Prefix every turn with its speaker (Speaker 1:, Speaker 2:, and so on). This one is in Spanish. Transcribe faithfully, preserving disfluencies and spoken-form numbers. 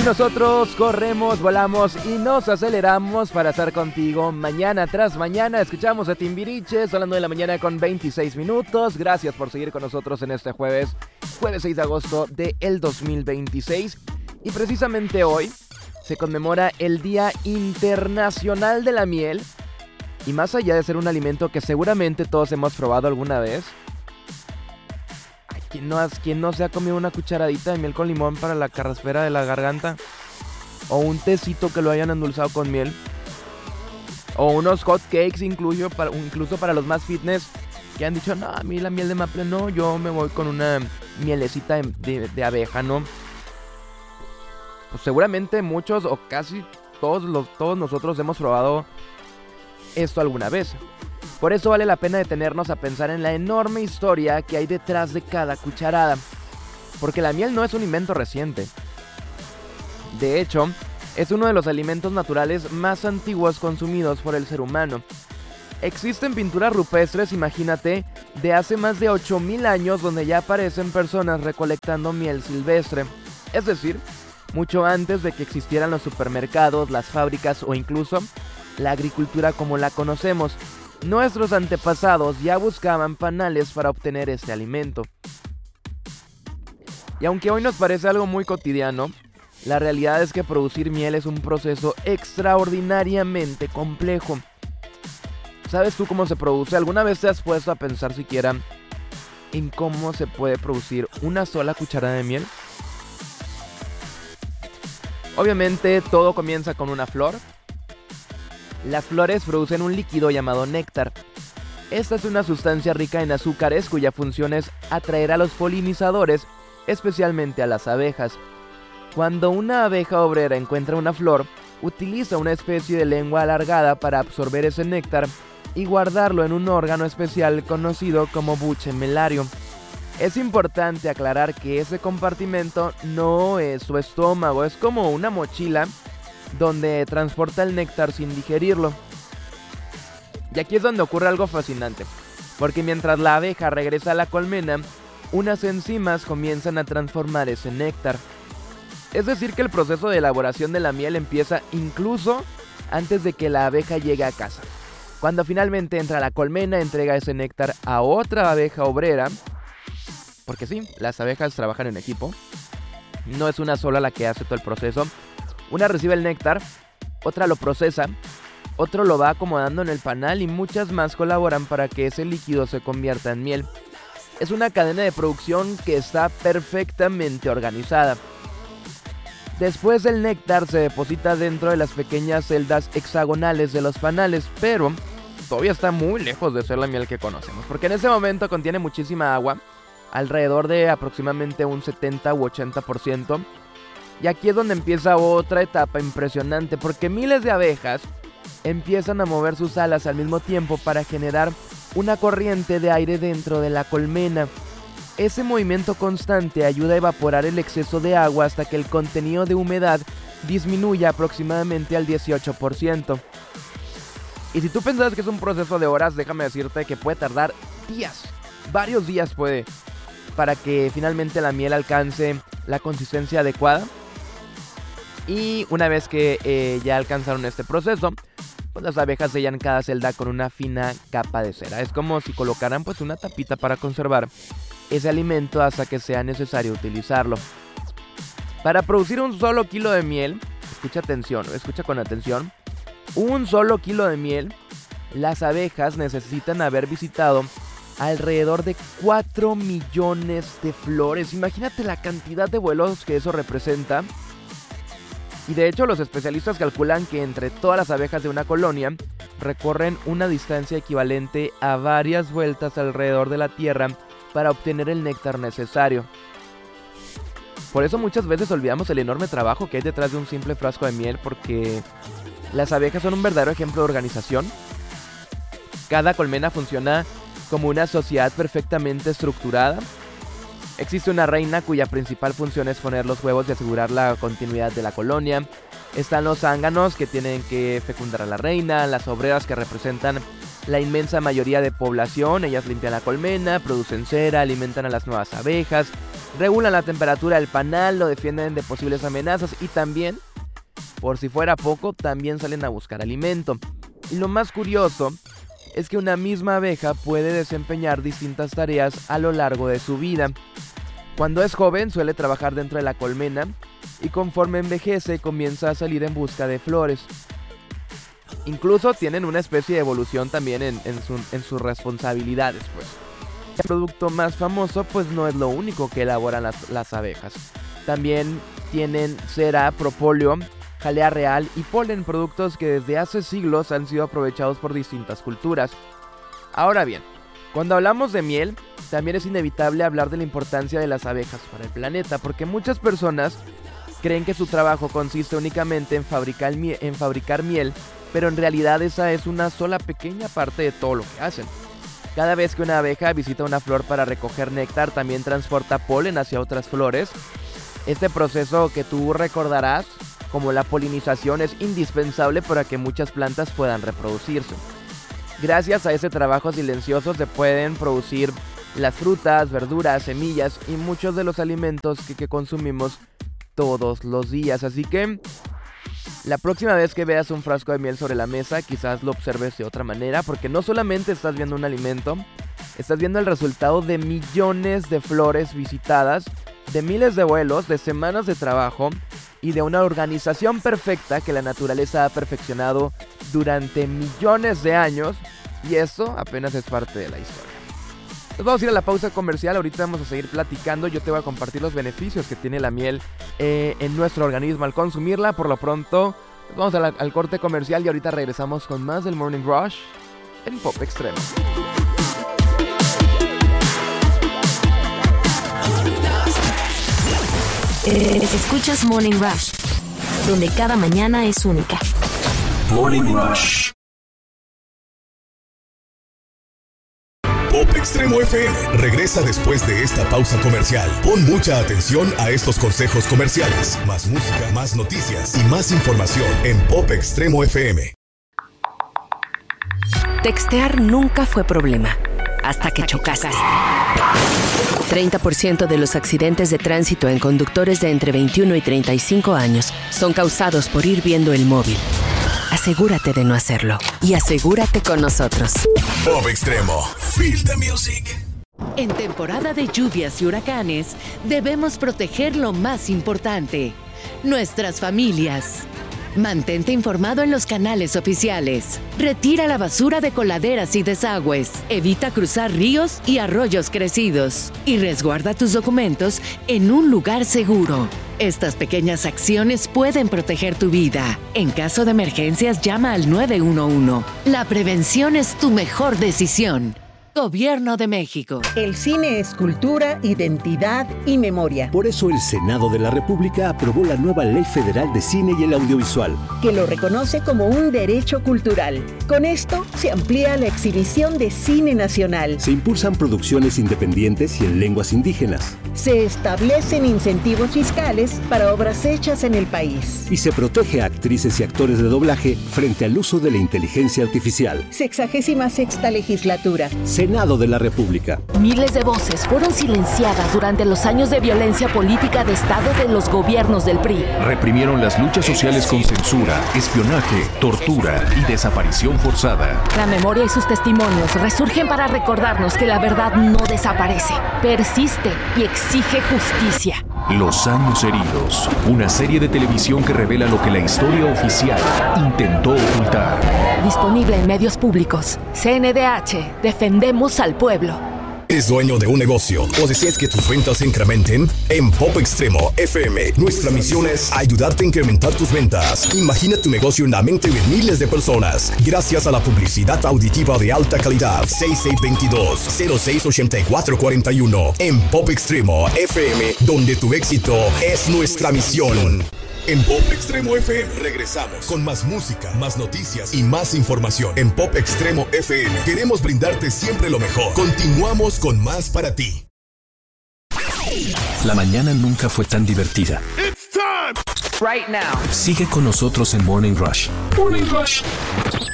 Speaker 1: nosotros corremos, volamos y nos aceleramos para estar contigo mañana tras mañana. Escuchamos a Timbiriche, son las nueve de la mañana con veintiséis minutos. Gracias por seguir con nosotros en este jueves, jueves seis de agosto del dos mil veintiséis. Y precisamente hoy se conmemora el Día Internacional de la Miel. Y más allá de ser un alimento que seguramente todos hemos probado alguna vez, ¿quién no, has, ¿quién no se ha comido una cucharadita de miel con limón para la carraspera de la garganta? O un tecito que lo hayan endulzado con miel. O unos hot cakes incluso para, incluso para los más fitness que han dicho, no, a mí la miel de maple no, yo me voy con una mielecita de, de, de abeja, ¿no? Pues seguramente muchos o casi todos, los, todos nosotros hemos probado esto alguna vez. Por eso vale la pena detenernos a pensar en la enorme historia que hay detrás de cada cucharada. Porque la miel no es un invento reciente. De hecho, es uno de los alimentos naturales más antiguos consumidos por el ser humano. Existen pinturas rupestres, imagínate, de hace más de ocho mil años donde ya aparecen personas recolectando miel silvestre. Es decir, mucho antes de que existieran los supermercados, las fábricas o incluso la agricultura como la conocemos. Nuestros antepasados ya buscaban panales para obtener este alimento. Y aunque hoy nos parece algo muy cotidiano, la realidad es que producir miel es un proceso extraordinariamente complejo. ¿Sabes tú cómo se produce? ¿Alguna vez te has puesto a pensar siquiera en cómo se puede producir una sola cucharada de miel? Obviamente todo comienza con una flor. Las flores producen un líquido llamado néctar. Esta es una sustancia rica en azúcares cuya función es atraer a los polinizadores, especialmente a las abejas. Cuando una abeja obrera encuentra una flor, utiliza una especie de lengua alargada para absorber ese néctar y guardarlo en un órgano especial conocido como buche melario. Es importante aclarar que ese compartimento no es su estómago, es como una mochila donde transporta el néctar sin digerirlo. Y aquí es donde ocurre algo fascinante, porque mientras la abeja regresa a la colmena, unas enzimas comienzan a transformar ese néctar. Es decir que el proceso de elaboración de la miel empieza incluso antes de que la abeja llegue a casa. Cuando finalmente entra a la colmena, entrega ese néctar a otra abeja obrera, porque sí, las abejas trabajan en equipo, no es una sola la que hace todo el proceso. Una recibe el néctar, otra lo procesa, otro lo va acomodando en el panal y muchas más colaboran para que ese líquido se convierta en miel. Es una cadena de producción que está perfectamente organizada. Después el néctar se deposita dentro de las pequeñas celdas hexagonales de los panales, pero todavía está muy lejos de ser la miel que conocemos, porque en ese momento contiene muchísima agua, alrededor de aproximadamente un setenta u ochenta por ciento. Y aquí es donde empieza otra etapa impresionante, porque miles de abejas empiezan a mover sus alas al mismo tiempo para generar una corriente de aire dentro de la colmena. Ese movimiento constante ayuda a evaporar el exceso de agua hasta que el contenido de humedad disminuya aproximadamente al dieciocho por ciento. Y si tú pensabas que es un proceso de horas, déjame decirte que puede tardar días, varios días puede, para que finalmente la miel alcance la consistencia adecuada. Y una vez que eh, ya alcanzaron este proceso, pues las abejas sellan cada celda con una fina capa de cera. Es como si colocaran pues una tapita para conservar ese alimento hasta que sea necesario utilizarlo. Para producir un solo kilo de miel, escucha atención, escucha con atención, un solo kilo de miel, las abejas necesitan haber visitado alrededor de cuatro millones de flores. Imagínate la cantidad de vuelos que eso representa. Y de hecho los especialistas calculan que entre todas las abejas de una colonia recorren una distancia equivalente a varias vueltas alrededor de la Tierra para obtener el néctar necesario. Por eso muchas veces olvidamos el enorme trabajo que hay detrás de un simple frasco de miel, porque las abejas son un verdadero ejemplo de organización. Cada colmena funciona como una sociedad perfectamente estructurada. Existe una reina cuya principal función es poner los huevos y asegurar la continuidad de la colonia. Están los zánganos que tienen que fecundar a la reina, las obreras que representan la inmensa mayoría de población. Ellas limpian la colmena, producen cera, alimentan a las nuevas abejas, regulan la temperatura del panal, lo defienden de posibles amenazas y también, por si fuera poco, también salen a buscar alimento. Y lo más curioso es que una misma abeja puede desempeñar distintas tareas a lo largo de su vida. Cuando es joven suele trabajar dentro de la colmena y conforme envejece comienza a salir en busca de flores. Incluso tienen una especie de evolución también en, en, su, en sus responsabilidades, pues. El producto más famoso pues no es lo único que elaboran las, las abejas. También tienen cera, propóleo, jalea real y polen, productos que desde hace siglos han sido aprovechados por distintas culturas. Ahora bien, cuando hablamos de miel, también es inevitable hablar de la importancia de las abejas para el planeta, porque muchas personas creen que su trabajo consiste únicamente en fabricar, mie- en fabricar miel, pero en realidad esa es una sola pequeña parte de todo lo que hacen. Cada vez que una abeja visita una flor para recoger néctar, también transporta polen hacia otras flores. Este proceso que tú recordarás como la polinización es indispensable para que muchas plantas puedan reproducirse. Gracias a ese trabajo silencioso se pueden producir las frutas, verduras, semillas y muchos de los alimentos que, que consumimos todos los días. Así que la próxima vez que veas un frasco de miel sobre la mesa, quizás lo observes de otra manera, porque no solamente estás viendo un alimento, estás viendo el resultado de millones de flores visitadas, de miles de vuelos, de semanas de trabajo y de una organización perfecta que la naturaleza ha perfeccionado durante millones de años, y eso apenas es parte de la historia. Nos vamos a ir a la pausa comercial, ahorita vamos a seguir platicando, yo te voy a compartir los beneficios que tiene la miel eh, en nuestro organismo al consumirla. Por lo pronto, vamos a la, al corte comercial y ahorita regresamos con más del Morning Rush en Pop Extremo.
Speaker 2: Eh, escuchas Morning Rush, donde cada mañana es única.
Speaker 3: Morning Rush. Pop Extremo F M regresa después de esta pausa comercial. Pon mucha atención a estos consejos comerciales. Más música, más noticias y más información en Pop Extremo F M.
Speaker 2: Textear nunca fue problema, hasta que chocaste. treinta por ciento de los accidentes de tránsito en conductores de entre veintiuno y treinta y cinco años son causados por ir viendo el móvil. Asegúrate de no hacerlo y asegúrate con nosotros.
Speaker 3: Pop Extremo, feel the music.
Speaker 4: En temporada de lluvias y huracanes, debemos proteger lo más importante: nuestras familias. Mantente informado en los canales oficiales. Retira la basura de coladeras y desagües. Evita cruzar ríos y arroyos crecidos. Y resguarda tus documentos en un lugar seguro. Estas pequeñas acciones pueden proteger tu vida. En caso de emergencias, llama al nueve uno uno. La prevención es tu mejor decisión. Gobierno de México.
Speaker 5: El cine es cultura, identidad y memoria.
Speaker 6: Por eso el Senado de la República aprobó la nueva Ley Federal de Cine y el Audiovisual,
Speaker 5: que lo reconoce como un derecho cultural. Con esto se amplía la exhibición de cine nacional.
Speaker 6: Se impulsan producciones independientes y en lenguas indígenas.
Speaker 5: Se establecen incentivos fiscales para obras hechas en el país.
Speaker 6: Y se protege a actrices y actores de doblaje frente al uso de la inteligencia artificial.
Speaker 5: Sexagésima sexta legislatura.
Speaker 6: Senado de la República.
Speaker 2: Miles de voces fueron silenciadas durante los años de violencia política de Estado de los gobiernos del P R I.
Speaker 7: Reprimieron las luchas sociales con censura, espionaje, tortura y desaparición forzada.
Speaker 2: La memoria y sus testimonios resurgen para recordarnos que la verdad no desaparece, persiste y exige justicia.
Speaker 7: Los años heridos, una serie de televisión que revela lo que la historia oficial intentó ocultar.
Speaker 2: Disponible en medios públicos. C N D H, defendemos al pueblo.
Speaker 3: ¿Eres dueño de un negocio o deseas que tus ventas se incrementen? En Pop Extremo F M, nuestra misión es ayudarte a incrementar tus ventas. Imagina tu negocio en la mente de miles de personas gracias a la publicidad auditiva de alta calidad. seis seis dos dos, cero seis ocho cuatro cuatro uno. En Pop Extremo F M, donde tu éxito es nuestra misión. En Pop Extremo F M regresamos con más música, más noticias y más información. En Pop Extremo F M queremos brindarte siempre lo mejor. Continuamos con más para ti.
Speaker 7: La mañana nunca fue tan divertida.
Speaker 1: Right now.
Speaker 7: Sigue con nosotros en Morning Rush. Morning Rush.